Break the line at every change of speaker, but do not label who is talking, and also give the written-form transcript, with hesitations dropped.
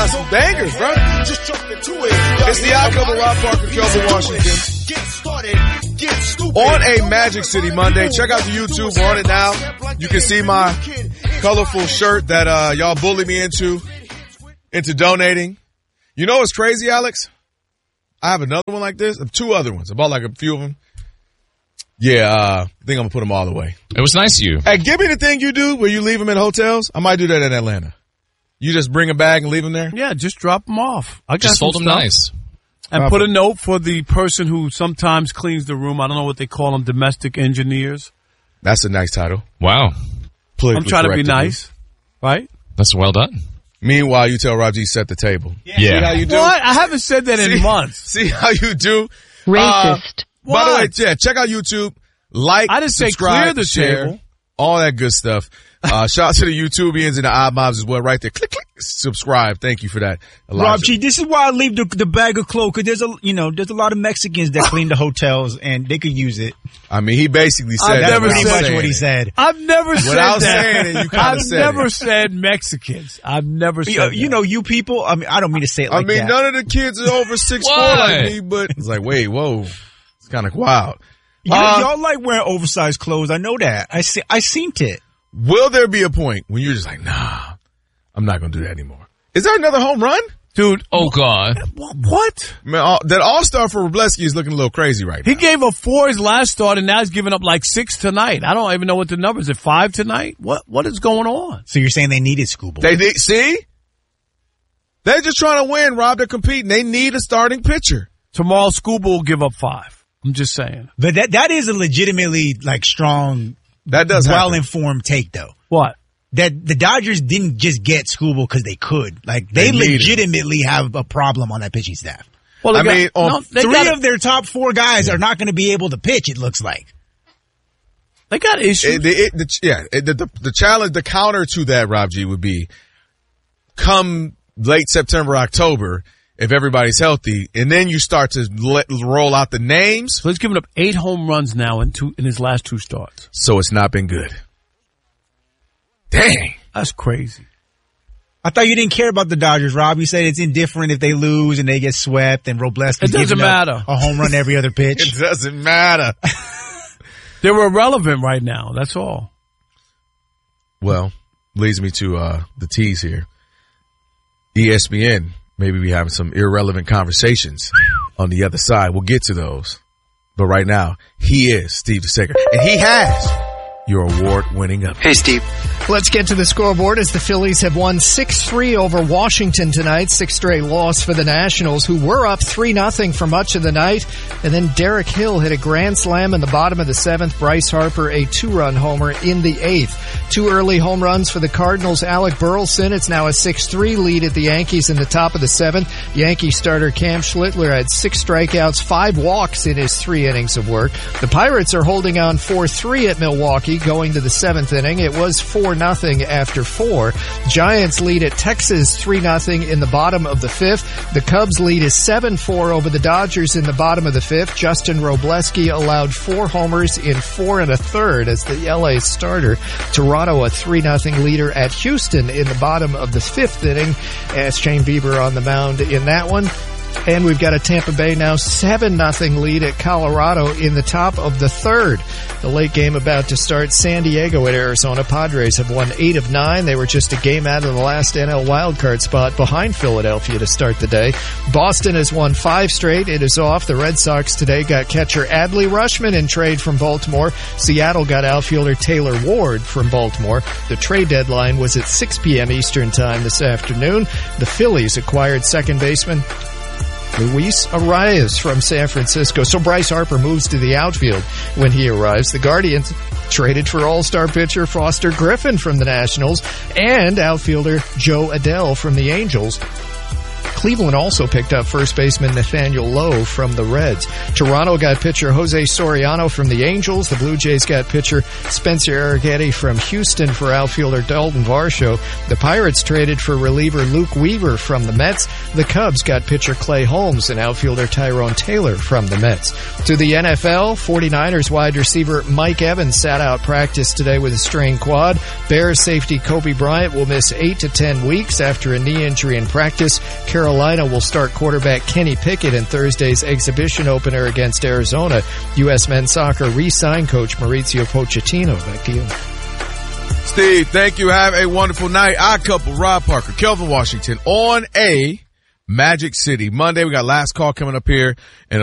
got some bangers, bro. It's the Odd Couple, Rob Parker, Kelvin Washington. On a Magic City Monday. Check out the YouTube. We're on it now. You can see my colorful shirt that y'all bullied me into donating. You know what's crazy, Alex? I have another one like this. 2 other ones. I bought like a few of them. Yeah, I think I'm going to put them all away.
It was nice of you.
Hey, give me the thing you do where you leave them in hotels. I might do that in Atlanta. You just bring a bag and leave them there?
Yeah, just drop them off. I got
just fold them nice.
And put a note for the person who sometimes cleans the room. I don't know what they call them, domestic engineers.
That's a nice title.
Wow.
I'm trying to be nice, right?
That's well done.
Meanwhile, you tell Rob G set the table.
Yeah.
See how you do?
What? I haven't said that in months.
See how you do?
Racist.
By the way, yeah, check out YouTube. Like,
I didn't say
subscribe,
clear the
share,
table.
all that good stuff. Shout out to the YouTubians and the Odd Mobs as well. Right there. Click, subscribe. Thank you for that, Elijah.
Rob G, this is why I leave the bag of clothes, because there's a lot of Mexicans that clean the hotels and they could use it.
I mean, he basically said
That's
that.
pretty much what he said.
I've never said
Without
that.
saying it, you kind of said
I've never
it.
said Mexicans. I've never said that.
You know, you people, I mean, I don't mean to say it like that.
none of the kids are over 6'4" like me, but it's like, wait, whoa. It's kind of wild.
Y'all like wearing oversized clothes. I know that. I seen it.
Will there be a point when you're just like, nah, I'm not going to do that anymore? Is there another home run?
Dude.
Oh, God.
What?
Man, that all-star for Wrobleski is looking a little crazy right now.
He gave up 4 his last start, and now he's giving up like 6 tonight. I don't even know what the number is. Is it 5 tonight? What is going on?
So you're saying they needed Scooble?
See? They're just trying to win, Rob. They're competing. They need a starting pitcher.
Tomorrow, Scooble will give up 5. I'm just saying.
But that is a legitimately strong,
that does
well-informed take, though.
What?
That the Dodgers didn't just get Scooble because they could. Like, they legitimately have a problem on that pitching staff.
Well,
three of their top 4 guys are not going to be able to pitch, it looks like.
They got issues.
The challenge, the counter to that, Rob G, would be come late September, October, if everybody's healthy, and then you start to roll out the names.
So he's given up 8 home runs now in his last 2 starts.
So it's not been good. Dang.
That's crazy.
I thought you didn't care about the Dodgers, Rob. You said it's indifferent if they lose and they get swept and Wrobleski's
giving up
a home run every other pitch.
It doesn't matter.
They're irrelevant right now. That's all.
Well, leads me to the tease here. ESPN, maybe we having some irrelevant conversations on the other side. We'll get to those. But right now, he is Steve DeSager, and he has your award-winning update.
Hey, Steve.
Let's get to the scoreboard as the Phillies have won 6-3 over Washington tonight. 6 straight loss for the Nationals, who were up 3-0 for much of the night. And then Derek Hill hit a grand slam in the bottom of the 7th. Bryce Harper a 2-run homer in the 8th. 2 early home runs for the Cardinals. Alec Burleson. It's now a 6-3 lead at the Yankees in the top of the 7th. Yankee starter Cam Schlittler had 6 strikeouts, 5 walks in his 3 innings of work. The Pirates are holding on 4-3 at Milwaukee going to the 7th inning. It was 4-0 after 4. Giants lead at Texas 3-0 in the bottom of the 5th. The Cubs lead is 7-4 over the Dodgers in the bottom of the 5th. Justin Wrobleski allowed 4 homers in 4 1/3 as the LA starter. Toronto a 3-0 leader at Houston in the bottom of the 5th inning as Shane Bieber on the mound in that one. And we've got a Tampa Bay now 7-0 lead at Colorado in the top of the 3rd. The late game about to start. San Diego at Arizona. Padres have won 8 of 9. They were just a game out of the last NL wildcard spot behind Philadelphia to start the day. Boston has won 5 straight. It is off. The Red Sox today got catcher Adley Rutschman in trade from Baltimore. Seattle got outfielder Taylor Ward from Baltimore. The trade deadline was at 6 p.m. Eastern time this afternoon. The Phillies acquired second baseman Luis Arias from San Francisco. So Bryce Harper moves to the outfield when he arrives. The Guardians traded for all-star pitcher Foster Griffin from the Nationals and outfielder Joe Adele from the Angels. Cleveland also picked up first baseman Nathaniel Lowe from the Reds. Toronto got pitcher Jose Soriano from the Angels. The Blue Jays got pitcher Spencer Arrighetti from Houston for outfielder Dalton Varsho. The Pirates traded for reliever Luke Weaver from the Mets. The Cubs got pitcher Clay Holmes and outfielder Tyrone Taylor from the Mets. To the NFL, 49ers wide receiver Mike Evans sat out practice today with a strained quad. Bears safety Kobe Bryant will miss 8 to 10 weeks after a knee injury in practice. Carolina will start quarterback Kenny Pickett in Thursday's exhibition opener against Arizona. U.S. men's soccer re-signed coach Mauricio Pochettino. Back to you.
Steve, thank you. Have a wonderful night. Our couple, Rob Parker, Kelvin Washington, on a Magic City Monday. We got last call coming up here. And